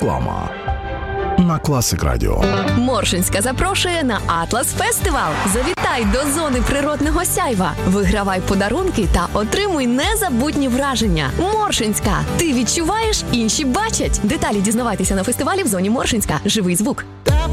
Реклама на Класик Радіо. Моршинська запрошує на Атлас Фестивал. Завітай до зони природного сяйва. Вигравай подарунки та отримуй незабутні враження. Моршинська. Ти відчуваєш, інші бачать. Деталі дізнавайтеся на фестивалі в зоні Моршинська. Живий звук.